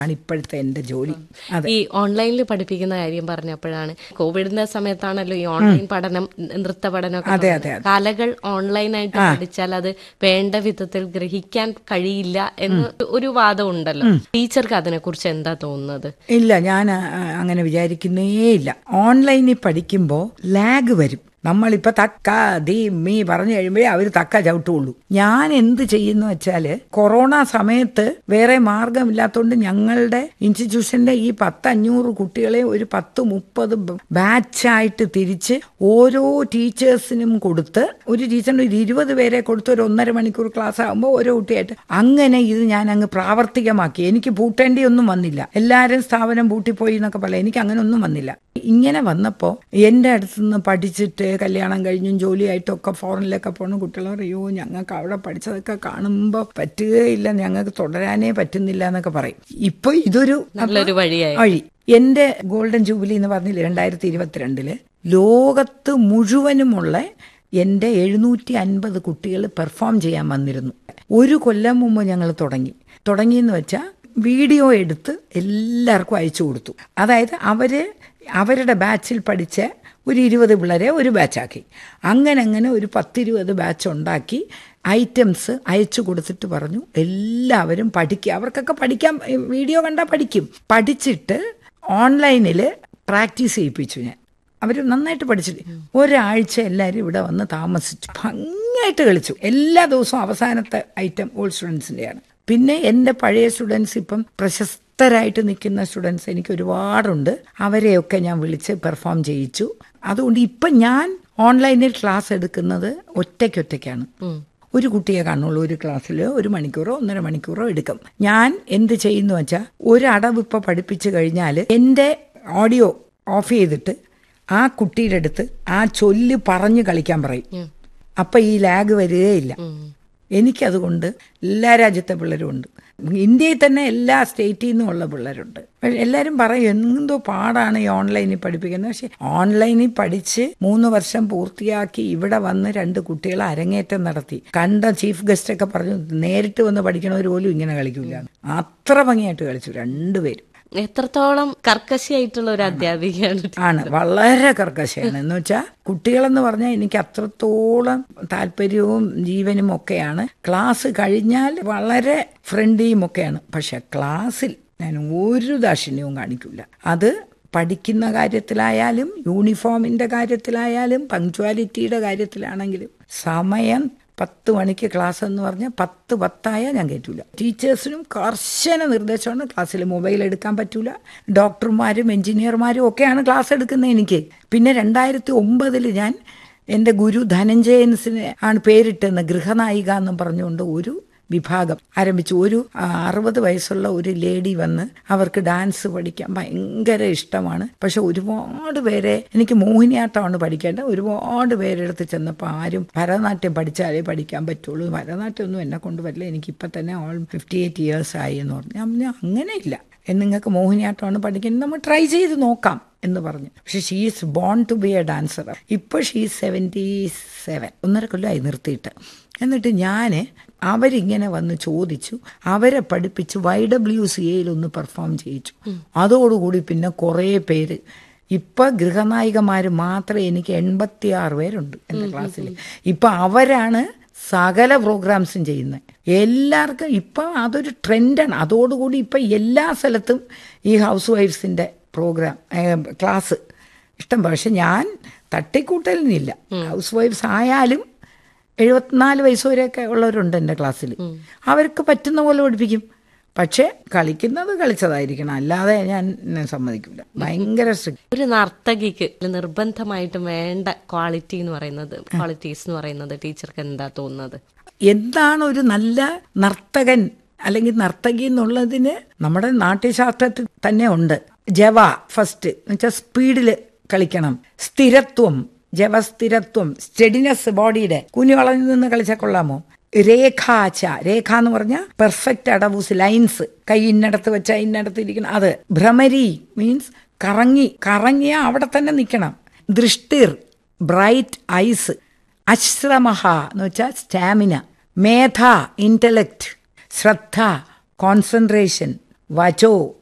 ആണ് ഇപ്പോഴത്തെ എൻ്റെ ജോലി. ഈ ഓൺലൈനിൽ പഠിപ്പിക്കുന്ന കാര്യം പറഞ്ഞപ്പോഴാണ്, കോവിഡിന്റെ സമയത്താണല്ലോ ഈ ഓൺലൈൻ പഠനം, നൃത്ത പഠനമൊക്കെ. കലകൾ ഓൺലൈനായിട്ട് പഠിച്ചാൽ അത് വേണ്ട വിധത്തിൽ ഗ്രഹിക്കാൻ കഴിയില്ല എന്ന് ഒരു വാദം ഉണ്ടല്ലോ. ടീച്ചർക്ക് അതിനെ കുറിച്ച് എന്താ തോന്നുന്നത്? ഇല്ല, ഞാൻ അങ്ങനെ വിചാരിക്കുന്നേ ഇല്ല. ഓൺലൈനിൽ പഠിക്കുമ്പോൾ ലാഗ് വരും. നമ്മളിപ്പോൾ തക്ക ദീ മീ പറഞ്ഞു കഴിയുമ്പോഴേ അവർ തക്ക ചവിട്ടുള്ളൂ. ഞാൻ എന്ത് ചെയ്യുന്നു വെച്ചാൽ, കൊറോണ സമയത്ത് വേറെ മാർഗമില്ലാത്തതുകൊണ്ട് ഞങ്ങളുടെ ഇൻസ്റ്റിറ്റ്യൂഷന്റെ ഈ 500 കുട്ടികളെ ഒരു 10-30 ബാച്ചായിട്ട് തിരിച്ച് ഓരോ ടീച്ചേഴ്സിനും കൊടുത്ത്, ഒരു ടീച്ചറിന് ഒരു 20 പേരെ കൊടുത്ത് ഒരു 1.5 മണിക്കൂർ ക്ലാസ് ആകുമ്പോൾ ഓരോ കുട്ടിയായിട്ട് അങ്ങനെ ഇത് ഞാൻ അങ്ങ് പ്രാവർത്തികമാക്കി. എനിക്ക് പൂട്ടേണ്ടി ഒന്നും വന്നില്ല. എല്ലാവരും സ്ഥാപനം പൂട്ടിപ്പോയി എന്നൊക്കെ പറയാം, എനിക്ക് അങ്ങനെ ഒന്നും വന്നില്ല. ഇങ്ങനെ വന്നപ്പോൾ എൻ്റെ അടുത്തുനിന്ന് പഠിച്ചിട്ട് കല്യാണം കഴിഞ്ഞും ജോലിയായിട്ടൊക്കെ ഫോറിനിലൊക്കെ പോകുന്ന കുട്ടികൾ പറയോ, ഞങ്ങൾക്ക് അവിടെ പഠിച്ചതൊക്കെ കാണുമ്പോൾ പറ്റുകയില്ല, ഞങ്ങൾക്ക് തുടരാനേ പറ്റുന്നില്ല എന്നൊക്കെ പറയും. ഇപ്പൊ ഇതൊരു നല്ലൊരു വഴി. എൻ്റെ ഗോൾഡൻ ജൂബിലി എന്ന് പറഞ്ഞില്ല 2022 ലോകത്ത് മുഴുവനുമുള്ള എൻ്റെ 750 കുട്ടികൾ പെർഫോം ചെയ്യാൻ വന്നിരുന്നു. ഒരു കൊല്ലം മുമ്പ് ഞങ്ങൾ തുടങ്ങിയെന്ന് വെച്ചാൽ വീഡിയോ എടുത്ത് എല്ലാവർക്കും അയച്ചു കൊടുത്തു. അതായത് അവരുടെ ബാച്ചിൽ പഠിച്ച ഒരു 20 പിള്ളേരെ ഒരു ബാച്ചാക്കി. അങ്ങനെ ഒരു 10-20 ബാച്ച് ഉണ്ടാക്കി ഐറ്റംസ് അയച്ചു കൊടുത്തിട്ട് പറഞ്ഞു എല്ലാവരും പഠിക്കുക. അവർക്കൊക്കെ പഠിക്കാൻ വീഡിയോ കണ്ടാൽ പഠിച്ചിട്ട് ഓൺലൈനിൽ പ്രാക്ടീസ് ചെയ്യിപ്പിച്ചു ഞാൻ. അവർ നന്നായിട്ട് പഠിച്ചിട്ട് ഒരാഴ്ച എല്ലാവരും ഇവിടെ വന്ന് താമസിച്ചു, ഭംഗിയായിട്ട് കളിച്ചു. എല്ലാ ദിവസവും അവസാനത്തെ ഐറ്റം ഓൾഡ് സ്റ്റുഡൻസിൻ്റെയാണ്. പിന്നെ എൻ്റെ പഴയ സ്റ്റുഡൻസ് ഇപ്പം പ്രശസ്തരായിട്ട് നിൽക്കുന്ന സ്റ്റുഡൻസ് എനിക്ക് ഒരുപാടുണ്ട്. അവരെയൊക്കെ ഞാൻ വിളിച്ച് പെർഫോം ചെയ്യിച്ചു. അതുകൊണ്ട് ഇപ്പം ഞാൻ ഓൺലൈനിൽ ക്ലാസ് എടുക്കുന്നത് ഒറ്റയ്ക്കാണ്. ഒരു കുട്ടിയെ കാണുള്ളൂ, ഒരു ക്ലാസ്സിൽ 1 മണിക്കൂറോ 1.5 മണിക്കൂറോ എടുക്കും. ഞാൻ എന്ത് ചെയ്യുന്നു വെച്ചാൽ, ഒരടവ് ഇപ്പോൾ പഠിപ്പിച്ചു കഴിഞ്ഞാൽ എൻ്റെ ഓഡിയോ ഓഫ് ചെയ്തിട്ട് ആ കുട്ടിയുടെ അടുത്ത് ആ ചൊല്ല് പറഞ്ഞ് കളിക്കാൻ പറയും. അപ്പം ഈ ലാഗ് വരികയില്ല. എനിക്കതുകൊണ്ട് എല്ലാ രാജ്യത്തെ പിള്ളേരും ഉണ്ട്. ഇന്ത്യയിൽ തന്നെ എല്ലാ സ്റ്റേറ്റിൽ നിന്നുമുള്ള പിള്ളേരുണ്ട്. എല്ലാവരും പറയും എന്തോ പാടാണ് ഈ ഓൺലൈനിൽ പഠിപ്പിക്കുന്നത്. പക്ഷെ ഓൺലൈനിൽ പഠിച്ച് 3 വർഷം പൂർത്തിയാക്കി ഇവിടെ വന്ന് 2 കുട്ടികൾ അരങ്ങേറ്റം നടത്തി. കണ്ട ചീഫ് ഗസ്റ്റ് ഒക്കെ പറഞ്ഞു നേരിട്ട് വന്ന് പഠിക്കണവർ പോലും ഇങ്ങനെ കളിക്കില്ല. അത്ര ഭംഗിയായിട്ട് കളിച്ചു 2 പേരും. എത്രത്തോളം കർക്കശയായിട്ടുള്ള ഒരു അധ്യാപികയാണ്. ആണ്, വളരെ കർക്കശയാണ്. എന്ന് വെച്ചാൽ കുട്ടികളെന്ന് പറഞ്ഞാൽ എനിക്ക് അത്രത്തോളം താല്പര്യവും ജീവനും ഒക്കെയാണ്. ക്ലാസ് കഴിഞ്ഞാൽ വളരെ ഫ്രണ്ട്ലിയും ഒക്കെയാണ്. പക്ഷെ ക്ലാസ്സിൽ ഞാൻ ഒരു ദാക്ഷിണ്യവും കാണിക്കില്ല. അത് പഠിക്കുന്ന കാര്യത്തിലായാലും യൂണിഫോമിൻ്റെ കാര്യത്തിലായാലും പങ്ക്ച്വാലിറ്റിയുടെ കാര്യത്തിലാണെങ്കിലും സമയം 10 മണിക്ക് ക്ലാസ് എന്ന് പറഞ്ഞാൽ 10:10 ഞാൻ കയറ്റൂല. ടീച്ചേഴ്സിനും കർശന നിർദ്ദേശമാണ്, ക്ലാസ്സിൽ മൊബൈൽ എടുക്കാൻ പറ്റൂല. ഡോക്ടർമാരും എഞ്ചിനീയർമാരും ഒക്കെയാണ് ക്ലാസ് എടുക്കുന്നത് എനിക്ക്. പിന്നെ 2009 ഞാൻ എൻ്റെ ഗുരു ധനഞ്ജയൻസിന് ആണ് പേരിട്ടെന്ന് ഗൃഹനായിക എന്നും പറഞ്ഞുകൊണ്ട് ഒരു വിഭാഗം ആരംഭിച്ചു. ഒരു 60 വയസ്സുള്ള ഒരു ലേഡി വന്ന് അവർക്ക് ഡാൻസ് പഠിക്കാൻ ഭയങ്കര ഇഷ്ടമാണ്. പക്ഷെ ഒരുപാട് പേരെ, എനിക്ക് മോഹിനിയാട്ടമാണ് പഠിക്കേണ്ടത്, ഒരുപാട് പേരെടുത്ത് ചെന്നപ്പോൾ ആരും ഭരതനാട്യം പഠിച്ചാലേ പഠിക്കാൻ പറ്റുള്ളൂ, ഭരതനാട്യം ഒന്നും എന്നെ കൊണ്ട് പറ്റില്ല, എനിക്കിപ്പോൾ തന്നെ 58 years ആയി എന്ന് പറഞ്ഞു. ഞാൻ അങ്ങനെയില്ല, നിങ്ങൾക്ക് മോഹിനിയാട്ടമാണ് പഠിക്കുന്നത്, നമ്മൾ ട്രൈ ചെയ്ത് നോക്കാം എന്ന് പറഞ്ഞു. പക്ഷെ she is bone to B A dancer. ഇപ്പോൾ ഷീ 77, 1.5 കൊല്ലമായി നിർത്തിയിട്ട്. എന്നിട്ട് ഞാൻ അവരിങ്ങനെ വന്ന് ചോദിച്ചു, അവരെ പഠിപ്പിച്ച് YWCA ഒന്ന് പെർഫോം ചെയ്യിച്ചു. അതോടുകൂടി പിന്നെ കുറേ പേര്, ഇപ്പം ഗൃഹനായികമാർ മാത്രമേ എനിക്ക് 86 പേരുണ്ട് എൻ്റെ ക്ലാസ്സിൽ. ഇപ്പം അവരാണ് സകല പ്രോഗ്രാംസും ചെയ്യുന്നത്. എല്ലാവർക്കും ഇപ്പം അതൊരു ട്രെൻഡാണ്. അതോടുകൂടി ഇപ്പം എല്ലാ സ്ഥലത്തും ഈ ഹൗസ് വൈഫ്സിൻ്റെ പ്രോഗ്രാം ക്ലാസ് ഇഷ്ടം. പക്ഷെ ഞാൻ തട്ടിക്കൂട്ടലിനില്ല. ഹൗസ് വൈഫ്സ് ആയാലും 74 വയസ്സ് വരെയൊക്കെ ഉള്ളവരുണ്ട് എൻ്റെ ക്ലാസ്സിൽ. അവർക്ക് പറ്റുന്ന പോലെ പഠിപ്പിക്കും. പക്ഷെ കളിക്കുന്നത് കളിച്ചതായിരിക്കണം, അല്ലാതെ ഞാൻ സമ്മതിക്കില്ല. ഭയങ്കര സ്ട്രിക്റ്റ്. ഒരു നർത്തകിക്ക് നിർബന്ധമായിട്ടും വേണ്ട ക്വാളിറ്റീസ് എന്ന് പറയുന്നത് ടീച്ചർക്ക് എന്താ തോന്നുന്നത്? എന്താണ് ഒരു നല്ല നർത്തകൻ അല്ലെങ്കിൽ നർത്തകി എന്നുള്ളതിന് നമ്മുടെ നാട്യശാസ്ത്രത്തിൽ തന്നെ ഉണ്ട്. ജവ ഫസ്റ്റ് എന്ന് വെച്ചാൽ സ്പീഡിൽ കളിക്കണം, സ്ഥിരത്വം, ജവസ്ഥിരത്വം, സ്റ്റെഡിനെസ് ബോഡിയുടെ, കുഞ്ഞു വളഞ്ഞു നിന്ന് കളിച്ചാൽ കൊള്ളാമോ. രേഖ എന്ന് പറഞ്ഞാൽ പെർഫെക്റ്റ് അടവൂസ്, ലൈൻസ്, കൈ ഇന്നടത്ത് വെച്ചാൽ ഇന്നടത്ത് ഇരിക്കണം. അത് ഭ്രമരി മീൻസ് കറങ്ങിയ അവിടെ തന്നെ നിൽക്കണം. ദൃഷ്ടിർ ബ്രൈറ്റ് ഐസ്, അശ്രമഹ എന്ന് വെച്ചാൽ സ്റ്റാമിന, മേധ ഇന്റലക്ട്, ശ്രദ്ധ കോൺസെൻട്രേഷൻ, വചോ